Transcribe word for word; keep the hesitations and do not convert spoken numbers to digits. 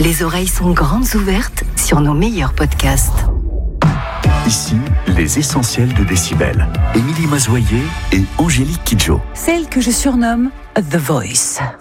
Les oreilles sont grandes ouvertes sur nos meilleurs podcasts. Ici, les essentiels de Décibel. Émilie Mazoyer et Angélique Kidjo. Celle que je surnomme The Voice.